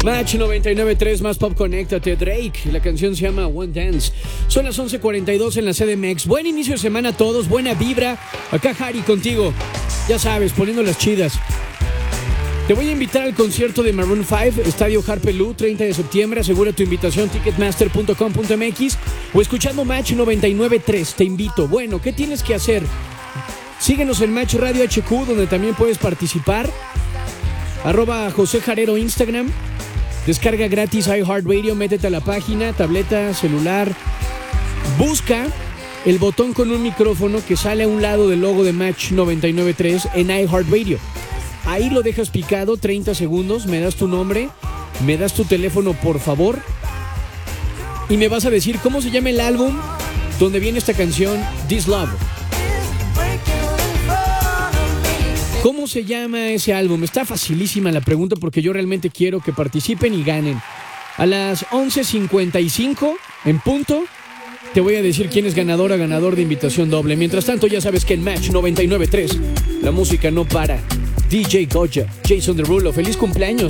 Match 99.3 más Pop, conéctate. Drake, la canción se llama One Dance. Son las 11:42 en la CDMX. Buen inicio de semana a todos, buena vibra. Acá Harry contigo, ya sabes, poniendo las chidas. Te voy a invitar al concierto de Maroon 5, Estadio Harpelú, 30 de septiembre. Asegura tu invitación, ticketmaster.com.mx o escuchando Match 99.3. Te invito. Bueno, ¿qué tienes que hacer? Síguenos en Match Radio HQ, donde también puedes participar. @José Jarero Instagram. Descarga gratis iHeartRadio, métete a la página, tableta, celular. Busca el botón con un micrófono que sale a un lado del logo de Match 99.3 en iHeartRadio. Ahí lo dejas picado, 30 segundos, me das tu nombre, me das tu teléfono, por favor, y me vas a decir cómo se llama el álbum donde viene esta canción, This Love. ¿Cómo se llama ese álbum? Está facilísima la pregunta porque yo realmente quiero que participen y ganen. A las 11:55 en punto te voy a decir quién es ganador de invitación doble. Mientras tanto, ya sabes que en Match 99.3 la música no para. DJ Goya, Jason Derulo, feliz cumpleaños.